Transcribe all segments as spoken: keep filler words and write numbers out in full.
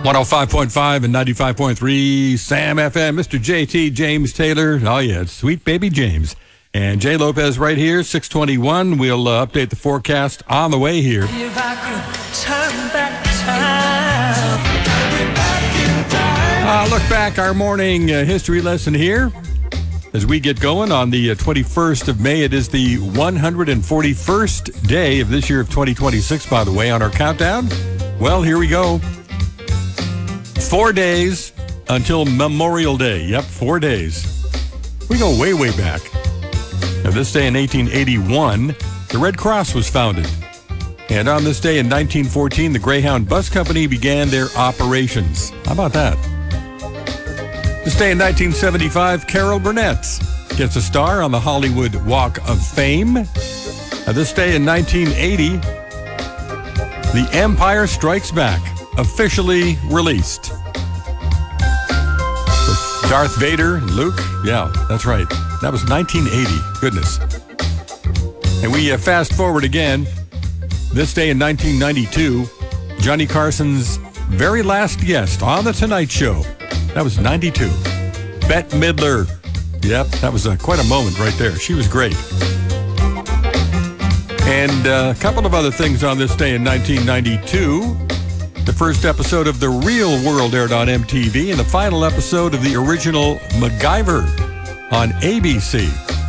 one oh five point five and ninety-five point three Sam F M. Mister J T, James Taylor. Oh, yeah, it's Sweet Baby James. And Jay Lopez right here, six twenty-one. We'll uh, update the forecast on the way here. If I could turn back time. Uh, look back, our morning uh, history lesson here. As we get going on the uh, twenty-first of May, it is the one hundred forty-first day of this year of twenty twenty-six, by the way, on our countdown. Well, here we go. Four days until Memorial Day. Yep, four days. We go way, way back. Now, this day in eighteen eighty-one, the Red Cross was founded. And on this day in nineteen fourteen, the Greyhound Bus Company began their operations. How about that? This day in nineteen seventy-five, Carol Burnett gets a star on the Hollywood Walk of Fame. Now, this day in nineteen eighty, The Empire Strikes Back, officially released. With Darth Vader and Luke. Yeah, that's right. That was nineteen eighty. Goodness. And we uh, fast forward again. This day in nineteen ninety-two, Johnny Carson's very last guest on The Tonight Show. That was ninety-two. Bette Midler. Yep, that was uh, quite a moment right there. She was great. And uh, a couple of other things on this day in nineteen ninety-two. The first episode of The Real World aired on M T V, and the final episode of the original MacGyver on A B C.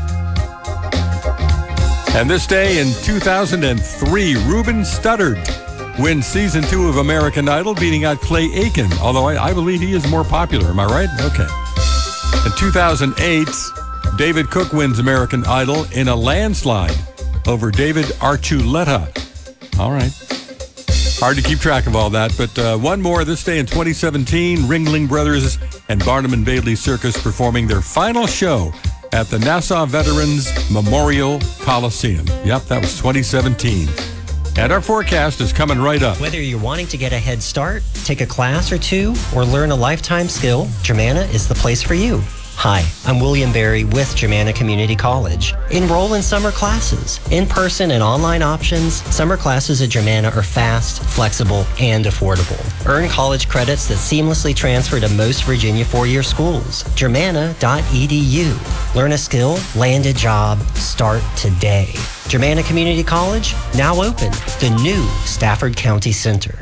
And this day in two thousand three, Ruben Studdard wins season two of American Idol, beating out Clay Aiken, although I, I believe he is more popular. Am I right? Okay. In two thousand eight, David Cook wins American Idol in a landslide over David Archuleta. All right. Hard to keep track of all that, but uh, one more this day in twenty seventeen, Ringling Brothers and Barnum and Bailey Circus performing their final show at the Nassau Veterans Memorial Coliseum. Yep, that was twenty seventeen. And our forecast is coming right up. Whether you're wanting to get a head start, take a class or two, or learn a lifetime skill, Germanna is the place for you. Hi, I'm William Berry with Germanna Community College. Enroll in summer classes. In-person and online options, summer classes at Germanna are fast, flexible, and affordable. Earn college credits that seamlessly transfer to most Virginia four-year schools. Germanna dot e d u. Learn a skill, land a job, start today. Germanna Community College, now open, the new Stafford County Center.